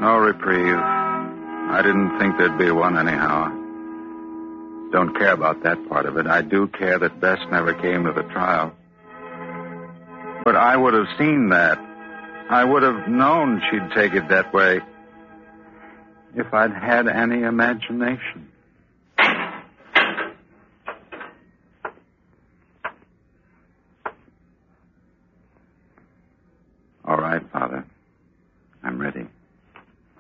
No reprieve. I didn't think there'd be one anyhow. Don't care about that part of it. I do care that Bess never came to the trial. But I would have seen that. I would have known she'd take it that way if I'd had any imagination. All right, Father. I'm ready.